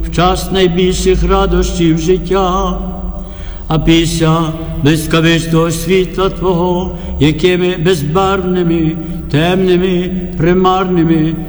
в час найбільших радощів життя, а після блискавичного світла Твого, якими безбарвними, темними, примарними